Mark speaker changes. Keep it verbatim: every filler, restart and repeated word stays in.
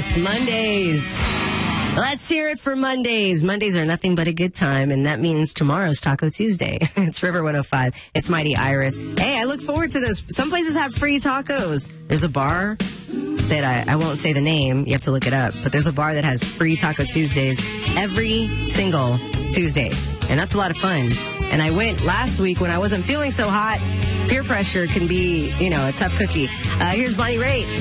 Speaker 1: Yes, Mondays. Let's hear it for Mondays. Mondays are nothing but a good time, and that means tomorrow's Taco Tuesday. It's River one oh five. It's Mighty Iris. Hey, I look forward to this. Some places have free tacos. There's a bar that I, I won't say the name. You have to look it up. But there's a bar that has free Taco Tuesdays every single Tuesday. And that's a lot of fun. And I went last week when I wasn't feeling so hot. Peer pressure can be, you know, a tough cookie. Uh, here's Bonnie Raitt.